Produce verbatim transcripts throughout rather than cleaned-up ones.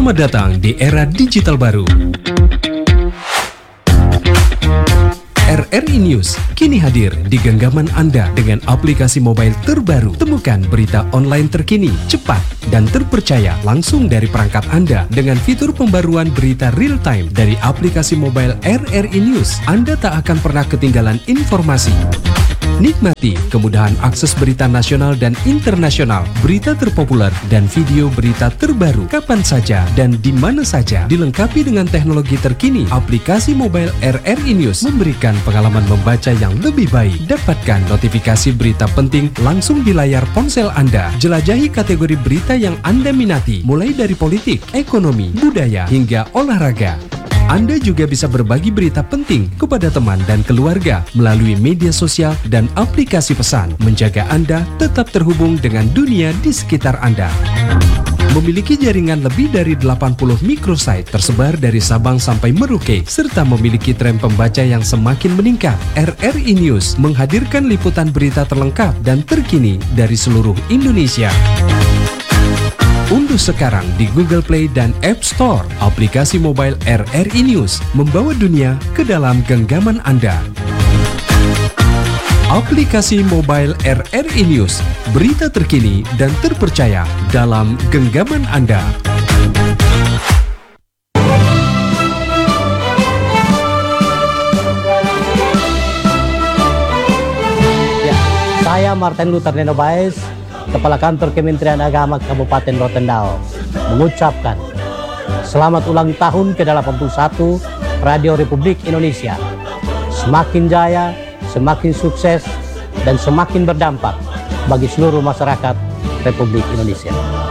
Selamat datang di era digital baru. R R I News kini hadir di genggaman Anda dengan aplikasi mobile terbaru. Temukan berita online terkini, cepat, dan terpercaya langsung dari perangkat Anda dengan fitur pembaruan berita real time dari aplikasi mobile R R I News. Anda tak akan pernah ketinggalan informasi. Nikmati kemudahan akses berita nasional dan internasional, berita terpopuler, dan video berita terbaru kapan saja dan di mana saja. Dilengkapi dengan teknologi terkini, aplikasi mobile R R I News memberikan pengalaman membaca yang lebih baik. Dapatkan notifikasi berita penting langsung di layar ponsel Anda. Jelajahi kategori berita yang Anda minati, mulai dari politik, ekonomi, budaya, hingga olahraga. Anda juga bisa berbagi berita penting kepada teman dan keluarga melalui media sosial dan aplikasi pesan, menjaga Anda tetap terhubung dengan dunia di sekitar Anda. Memiliki jaringan lebih dari delapan puluh microsite tersebar dari Sabang sampai Merauke, serta memiliki tren pembaca yang semakin meningkat. R R I News menghadirkan liputan berita terlengkap dan terkini dari seluruh Indonesia. Unduh sekarang di Google Play dan App Store aplikasi mobile R R I News, membawa dunia ke dalam genggaman Anda. Aplikasi mobile R R I News, berita terkini dan terpercaya dalam genggaman Anda. Ya, saya Martin Luther Neno Baez, Kepala Kantor Kementerian Agama Kabupaten Rotendao, mengucapkan selamat ulang tahun ke delapan puluh satu Radio Republik Indonesia. Semakin jaya, semakin sukses, dan semakin berdampak bagi seluruh masyarakat Republik Indonesia.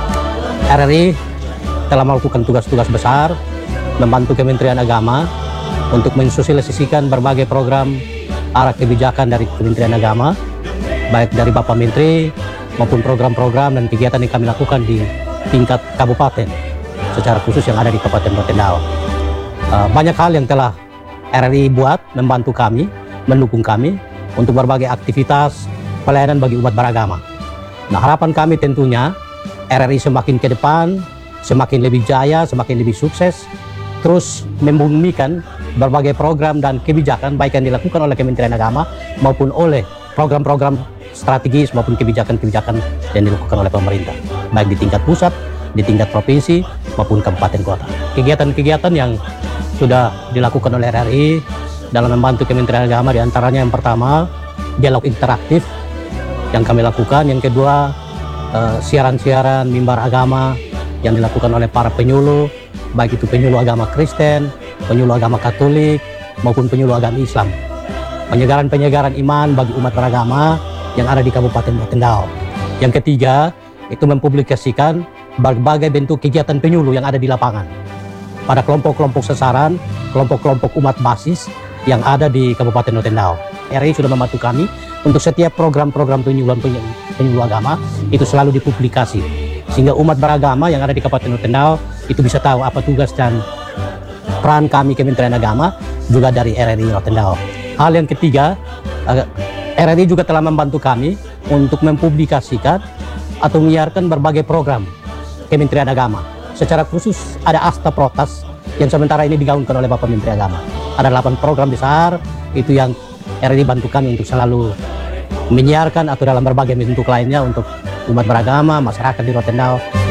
R R I telah melakukan tugas-tugas besar membantu Kementerian Agama untuk mensosialisasikan berbagai program arah kebijakan dari Kementerian Agama, baik dari Bapak Menteri maupun program-program dan kegiatan yang kami lakukan di tingkat kabupaten, secara khusus yang ada di Kabupaten Rotendao. Uh, banyak hal yang telah R R I buat membantu kami, mendukung kami untuk berbagai aktivitas pelayanan bagi umat beragama. Nah, harapan kami tentunya R R I semakin ke depan, semakin lebih jaya, semakin lebih sukses, terus membumikan berbagai program dan kebijakan baik yang dilakukan oleh Kementerian Agama maupun oleh program-program strategis maupun kebijakan-kebijakan yang dilakukan oleh pemerintah, baik di tingkat pusat, di tingkat provinsi, maupun kabupaten kota. Kegiatan-kegiatan yang sudah dilakukan oleh R R I dalam membantu Kementerian Agama diantaranya yang pertama, dialog interaktif yang kami lakukan. Yang kedua, eh, siaran-siaran mimbar agama yang dilakukan oleh para penyuluh, baik itu penyuluh agama Kristen, penyuluh agama Katolik, maupun penyuluh agama Islam. Penyegaran-penyegaran iman bagi umat beragama yang ada di Kabupaten Rotendao. Yang ketiga, itu mempublikasikan berbagai bentuk kegiatan penyuluh yang ada di lapangan pada kelompok-kelompok sasaran, kelompok-kelompok umat basis yang ada di Kabupaten Rotendao. R R I sudah membantu kami untuk setiap program-program penyuluhan penyuluh agama itu selalu dipublikasi, sehingga umat beragama yang ada di Kabupaten Rotendao itu bisa tahu apa tugas dan peran kami Kementerian Agama juga dari R R I Rotendao. Hal yang ketiga, R R I juga telah membantu kami untuk mempublikasikan atau menyiarkan berbagai program Kementerian Agama. Secara khusus ada Asta Protas yang sementara ini digaungkan oleh Bapak Menteri Agama. Ada delapan program besar itu yang R R I bantu kami untuk selalu menyiarkan atau dalam berbagai bentuk lainnya untuk umat beragama, masyarakat di Rotendao.